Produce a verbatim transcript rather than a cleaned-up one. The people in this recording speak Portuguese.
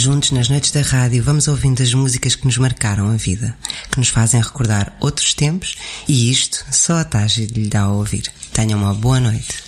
juntos nas noites da rádio vamos ouvindo as músicas que nos marcaram a vida, que nos fazem recordar outros tempos, e isto só a Tagi lhe dá a ouvir. Tenham uma boa noite.